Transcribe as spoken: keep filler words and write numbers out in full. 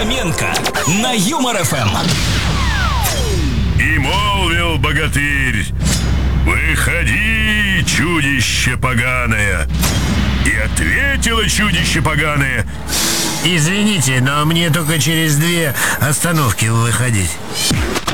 Хоменко на Юмор эф эм. И молвил богатырь: «Выходи, чудище поганое!» И ответило чудище поганое: «Извините, но мне только через две остановки выходить».